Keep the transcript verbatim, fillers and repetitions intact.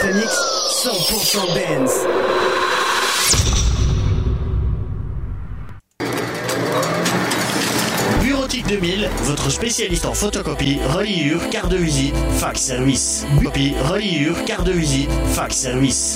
un mix cent pour cent dance. Bureautique deux mille, votre spécialiste en photocopie, reliure, carte de visite, fax service. Copie, reliure, carte de visite, fax service.